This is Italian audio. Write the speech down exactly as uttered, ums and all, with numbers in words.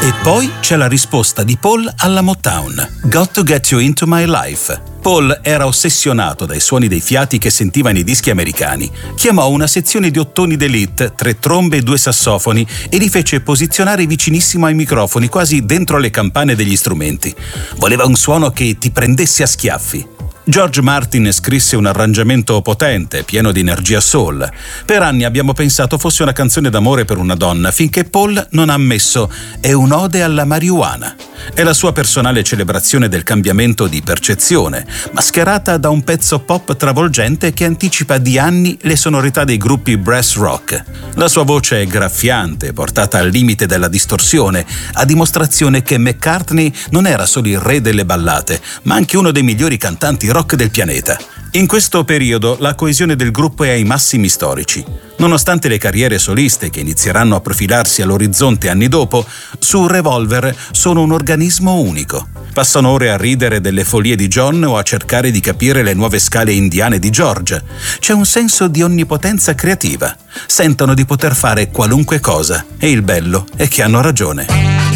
E poi c'è la risposta di Paul alla Motown, Got to Get You Into My Life. Paul era ossessionato dai suoni dei fiati che sentiva nei dischi americani. Chiamò una sezione di ottoni d'élite, tre trombe e due sassofoni, e li fece posizionare vicinissimo ai microfoni, quasi dentro le campane degli strumenti. Voleva un suono che ti prendesse a schiaffi. George Martin scrisse un arrangiamento potente, pieno di energia soul. Per anni abbiamo pensato fosse una canzone d'amore per una donna, finché Paul non ha ammesso «è un'ode alla marijuana». È la sua personale celebrazione del cambiamento di percezione, mascherata da un pezzo pop travolgente che anticipa di anni le sonorità dei gruppi brass rock. La sua voce è graffiante, portata al limite della distorsione, a dimostrazione che McCartney non era solo il re delle ballate, ma anche uno dei migliori cantanti rock del pianeta. In questo periodo la coesione del gruppo è ai massimi storici. Nonostante le carriere soliste che inizieranno a profilarsi all'orizzonte anni dopo, su Revolver sono un organismo unico. Passano ore a ridere delle follie di John o a cercare di capire le nuove scale indiane di George. C'è un senso di onnipotenza creativa. Sentono di poter fare qualunque cosa e il bello è che hanno ragione.